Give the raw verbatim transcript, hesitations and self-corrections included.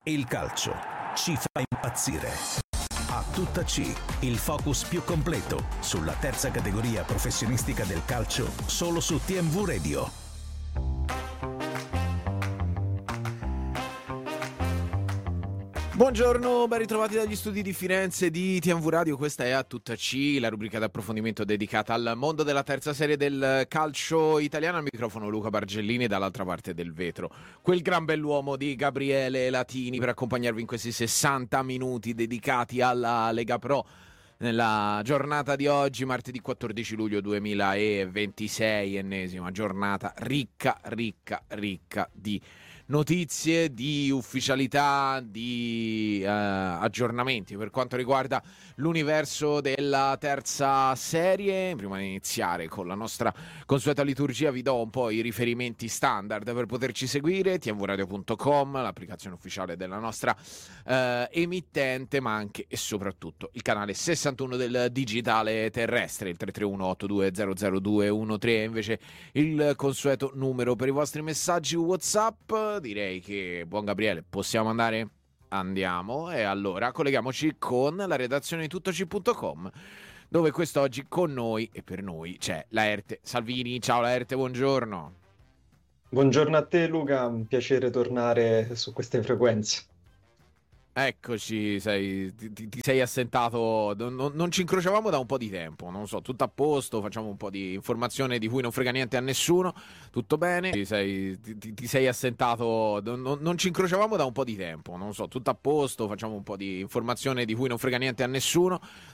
Il calcio ci fa impazzire. A tutta C, il focus più completo sulla terza categoria professionistica del calcio, solo su T M V Radio. Buongiorno, ben ritrovati dagli studi di Firenze di T M V Radio. Questa è A Tutta C, la rubrica d'approfondimento dedicata al mondo della terza serie del calcio italiano. Al microfono Luca Bargellini, dall'altra parte del vetro quel gran bell'uomo di Gabriele Latini per accompagnarvi in questi sessanta minuti dedicati alla Lega Pro. Nella giornata di oggi, martedì quattordici luglio duemilaventisei, ennesima giornata ricca, ricca, ricca di notizie, di ufficialità, di eh, aggiornamenti per quanto riguarda l'universo della terza serie. Prima di iniziare con la nostra consueta liturgia vi do un po' i riferimenti standard per poterci seguire: t m v radio punto com, l'applicazione ufficiale della nostra eh, emittente, ma anche e soprattutto il canale sessantuno del digitale terrestre, il tre tre uno otto due zero zero due uno tre, invece il consueto numero per i vostri messaggi WhatsApp. Direi che, buon Gabriele, possiamo andare? Andiamo. E allora colleghiamoci con la redazione di tuttoci punto com, dove quest'oggi con noi e per noi c'è Laerte Salvini. Ciao Laerte, buongiorno. Buongiorno a te Luca, un piacere tornare su queste frequenze. Eccoci, sei, ti, ti sei assentato, non, non ci incrociavamo da un po' di tempo, non so, tutto a posto, facciamo un po' di informazione di cui non frega niente a nessuno, tutto bene? Ti sei, ti, ti sei assentato, non, non ci incrociavamo da un po' di tempo, non so, tutto a posto, facciamo un po' di informazione di cui non frega niente a nessuno,